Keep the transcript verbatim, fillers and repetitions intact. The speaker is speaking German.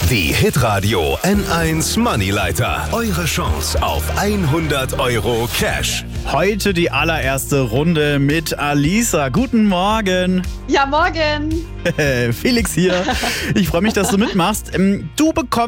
Die Hitradio N eins Moneyleiter. Eure Chance auf hundert Euro Cash. Heute die allererste Runde mit Alisa. Guten Morgen. Ja, morgen. Felix hier. Ich freue mich, dass du mitmachst. Du bekommst